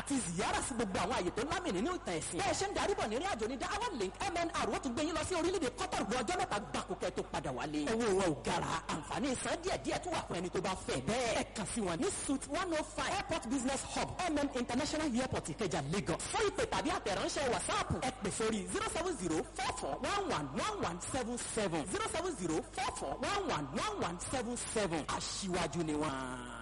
àti ziyara sí gbogbo àwọn àyè tó lámì nínú ìtàn ẹ̀sìn. bẹ́ẹ̀ ṣe ń darí bọ̀ nírìn àjò ní Dawah Link MNR wọ́n tún gbé yín lọ sí orílẹ̀-èdè Qatar lu ọjọ́ mẹ́ta gbáko kẹ́ tó padà wálé. owó wọn ò gara àǹfààní san díẹ̀díẹ̀ tún wà fún ẹni tó bá fẹ́ bẹ́ẹ̀. ẹ kàn sí wọn ní suite 105 Airport Business Hub International Airport Ìkẹjà Lagos. fún ìpè tàbí àtẹ̀ránṣẹ́ wàsáàpù ẹ pè sórí 07044111177 07044111177. aṣíwájú ni wọ́n.